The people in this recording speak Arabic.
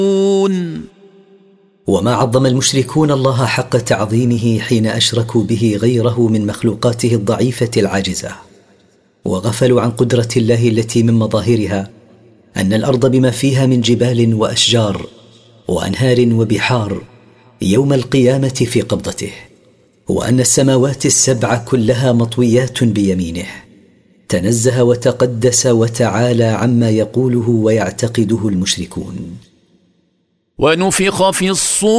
وما عظم المشركون الله حق تعظيمه حين أشركوا به غيره من مخلوقاته الضعيفة العاجزة، وغفلوا عن قدرة الله التي من مظاهرها أن الأرض بما فيها من جبال وأشجار وأنهار وبحار يوم القيامة في قبضته، وأن السماوات السبع كلها مطويات بيمينه، تنزه وتقدس وتعالى عما يقوله ويعتقده المشركون. ونفخ في الصور